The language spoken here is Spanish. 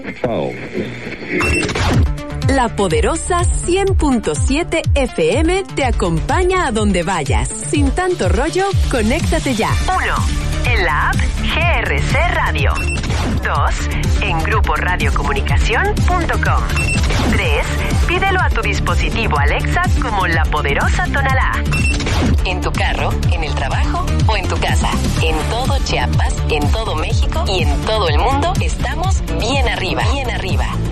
La poderosa 100.7 FM te acompaña a donde vayas. Sin tanto rollo, conéctate ya. 1. En la app GRC Radio. 2. En gruporadiocomunicación.com. 3. Pídelo a tu dispositivo Alexa como La Poderosa Tonalá. En tu carro, en el trabajo o en tu casa. En todo Chiapas, en todo México y en todo el mundo estamos bien arriba. Bien arriba.